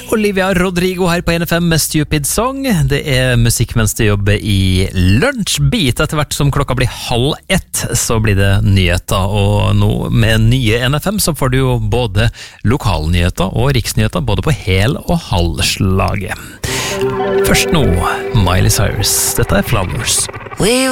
Olivia Rodrigo her på NFM med Stupid Song. Det musikk mens du jobber i lunsjbit. Etter hvert som klokka blir 12:30, så blir det nyheter. Og nå med nye NFM så får du jo både lokalnyheter og riksnyheter, både på hel- og halvslaget. Først nå, Miley Cyrus. Dette Flowers.